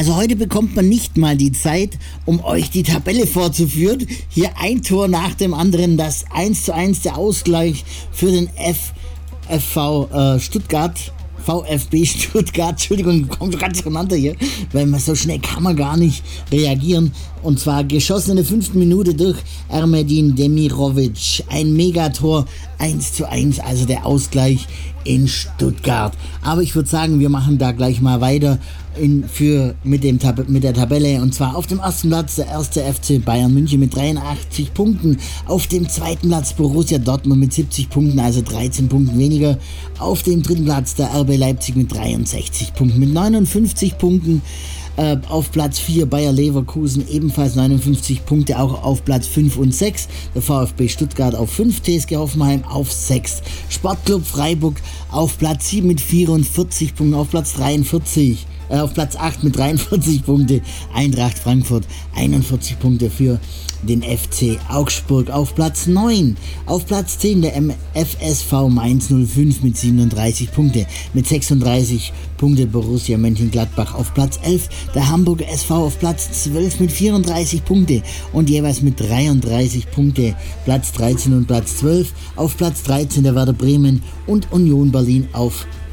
Also heute bekommt man nicht mal die Zeit, um euch die Tabelle vorzuführen. Hier ein Tor nach dem anderen, das 1:1 der Ausgleich für den VfB Stuttgart, Entschuldigung, ich komme ganz durcheinander hier, weil man so schnell kann man gar nicht reagieren. Und zwar geschossen in der 5. Minute durch Ermedin Demirovic. Ein Megator, 1:1, also der Ausgleich in Stuttgart. Aber ich würde sagen, wir machen da gleich mal weiter mit der Tabelle. Und zwar auf dem ersten Platz der erste FC Bayern München mit 83 Punkten. Auf dem zweiten Platz Borussia Dortmund mit 70 Punkten, also 13 Punkten weniger. Auf dem dritten Platz der RB Leipzig mit 63 Punkten, mit 59 Punkten. Auf Platz 4 Bayer Leverkusen, ebenfalls 59 Punkte, auch auf Platz 5 und 6. Der VfB Stuttgart auf 5, TSG Hoffenheim auf 6. Sportclub Freiburg auf Platz 7 mit 44 Punkten, auf Platz 8 mit 43 Punkte, Eintracht Frankfurt 41 Punkte für den FC Augsburg. Auf Platz 9, auf Platz 10 der FSV Mainz 05 mit 37 Punkte, mit 36 Punkte Borussia Mönchengladbach. Auf Platz 11 der Hamburger SV auf Platz 12 mit 34 Punkte und jeweils mit 33 Punkte Platz 13 und Platz 12. Auf Platz 13 der Werder Bremen und Union Berlin auf